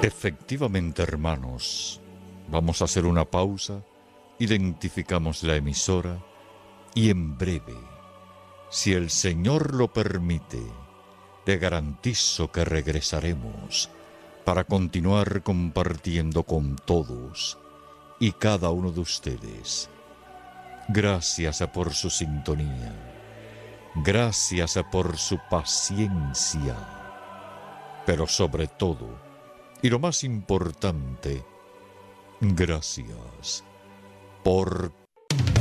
Efectivamente, hermanos, vamos a hacer una pausa, identificamos la emisora y en breve, si el Señor lo permite, le garantizo que regresaremos para continuar compartiendo con todos y cada uno de ustedes. Gracias por su sintonía, gracias por su paciencia, pero sobre todo, y lo más importante, gracias por